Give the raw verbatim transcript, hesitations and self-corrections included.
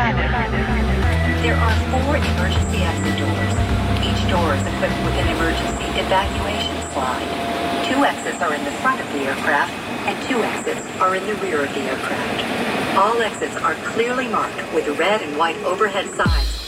There are four emergency exit doors. Each door is equipped with an emergency evacuation slide. Two exits are in the front of the aircraft, and two exits are in the rear of the aircraft. All exits are clearly marked with red and white overhead signs